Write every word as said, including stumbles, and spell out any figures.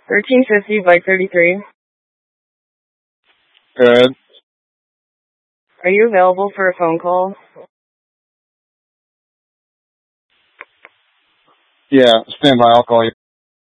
thirteen fifty, Bike thirty-three. Good. Are you available for a phone call? Yeah, stand by. I'll call you.